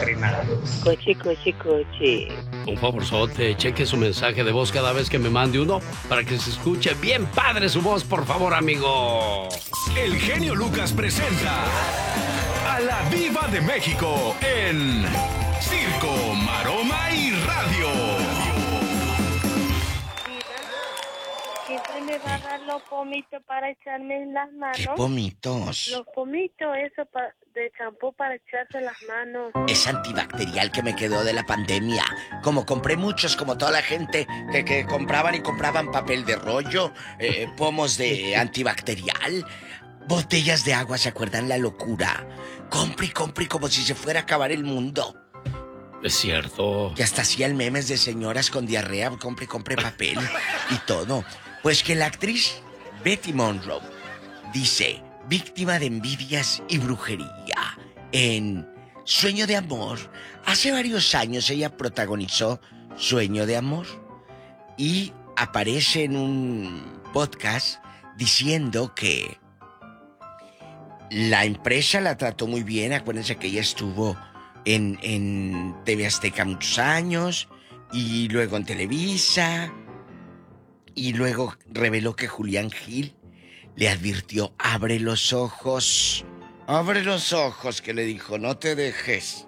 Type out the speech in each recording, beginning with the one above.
Catrina. Coche, coche, coche. Un favorzote, cheque su mensaje de voz cada vez que me mande uno para que se escuche bien padre su voz, por favor, amigo. El genio Lucas presenta a la Diva de México en Circo, Maroma y Radio. Siempre me va a dar los pomitos para echarme en las manos. ¿Qué pomitos? Los pomitos, eso de champú para echarse en las manos. Es antibacterial que me quedó de la pandemia. Como compré muchos, como toda la gente que compraban y compraban papel de rollo, pomos de antibacterial, botellas de agua, ¿se acuerdan la locura? Compre y compre como si se fuera a acabar el mundo. Es cierto. Que hasta hacían memes de señoras con diarrea, compre y compre papel y todo. Pues que la actriz Betty Monroe dice, víctima de envidias y brujería en Sueño de Amor. Hace varios años ella protagonizó Sueño de Amor y aparece en un podcast diciendo que la empresa la trató muy bien. Acuérdense que ella estuvo en TV Azteca muchos años y luego en Televisa y luego reveló que Julián Gil le advirtió, abre los ojos, que le dijo, no te dejes.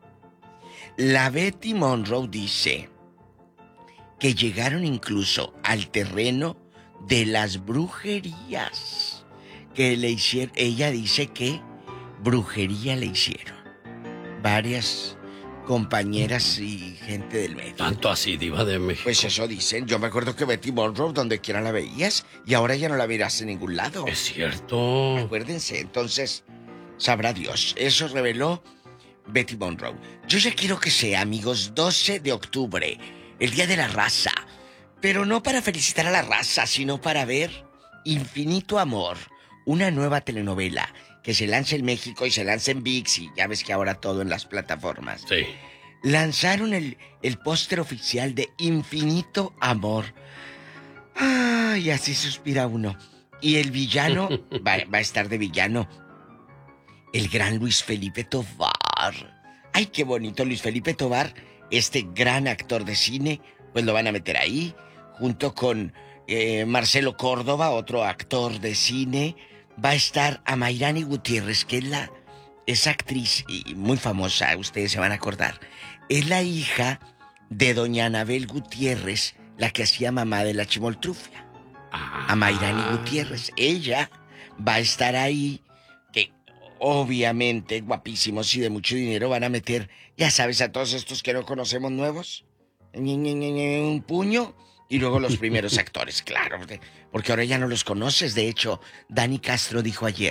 La Betty Monroe dice que llegaron incluso al terreno de las brujerías que le hicieron. Ella dice que brujería le hicieron varias compañeras y gente del medio. Tanto así, Diva de México. Pues eso dicen. Yo me acuerdo que Betty Monroe, donde quiera la veías, y ahora ya no la verás en ningún lado. Es cierto. Acuérdense, entonces, sabrá Dios. Eso reveló Betty Monroe. Yo ya quiero que sea, amigos, 12 de octubre, el Día de la Raza. Pero no para felicitar a la raza, sino para ver Infinito Amor, una nueva telenovela que se lanza en México y se lanza en ViX, y ya ves que ahora todo en las plataformas. Sí. Lanzaron el póster oficial de Infinito Amor. Ay, así suspira uno. Y el villano va a estar de villano el gran Luis Felipe Tovar. Ay, qué bonito Luis Felipe Tovar, este gran actor de cine, pues lo van a meter ahí, junto con Marcelo Córdoba, otro actor de cine. Va a estar Amairani Gutiérrez, que es actriz y muy famosa, ustedes se van a acordar. Es la hija de doña Anabel Gutiérrez, la que hacía mamá de la Chimoltrufia. Amairani Gutiérrez. Ella va a estar ahí, que obviamente guapísimos y de mucho dinero van a meter, ya sabes, a todos estos que no conocemos nuevos. Un puño. Y luego los primeros actores, claro, porque ahora ya no los conoces. De hecho, Dani Castro dijo ayer,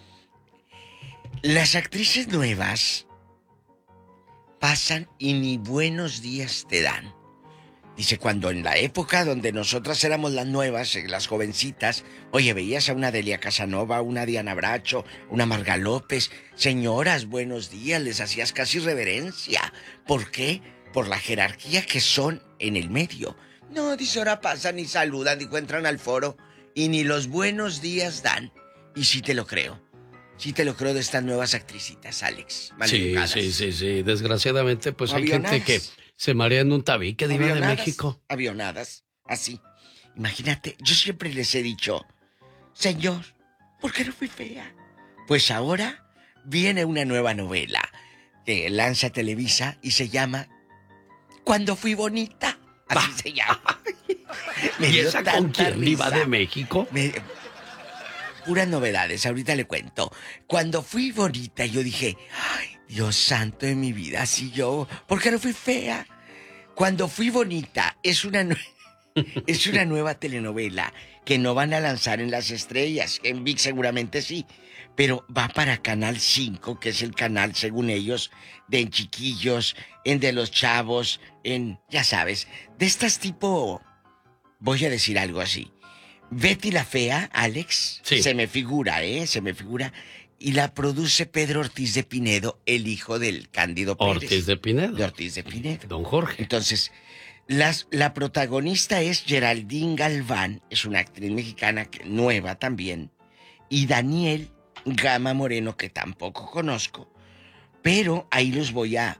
las actrices nuevas pasan y ni buenos días te dan. Dice, cuando en la época donde nosotras éramos las nuevas, las jovencitas, oye, veías a una Delia Casanova, una Diana Bracho, una Marga López, señoras, buenos días, les hacías casi reverencia. ¿Por qué? Por la jerarquía que son en el medio. No, dice, ahora pasan y saludan, digo, entran al foro y ni los buenos días dan. Y sí te lo creo. Sí te lo creo de estas nuevas actricitas, Alex. Sí. Desgraciadamente, pues hay avionadas. gente que se marea en un tabique, Diva de México. Avionadas, así. Imagínate, yo siempre les he dicho, señor, ¿por qué no fui fea? Pues ahora viene una nueva novela que lanza Televisa y se llama Cuando fui bonita. Así se llama. ¿Y esa con quién, Diva de México? Puras novedades, ahorita le cuento. Cuando fui bonita, yo dije, ay, Dios santo de mi vida, así yo, ¿por qué no fui fea? Cuando fui bonita, es una nueva telenovela que no van a lanzar en Las Estrellas, en ViX seguramente sí, pero va para Canal 5, que es el canal, según ellos, de En Chiquillos, en De los Chavos, en, ya sabes, de estas tipo, voy a decir algo así. Betty la Fea, Alex, sí. se me figura, y la produce Pedro Ortiz de Pinedo, el hijo del Cándido Pérez. Ortiz de Pinedo. De Ortiz de Pinedo. Don Jorge. Entonces, la protagonista es Geraldine Galván, es una actriz mexicana nueva también, y Daniel Gama Moreno, que tampoco conozco, pero ahí los voy a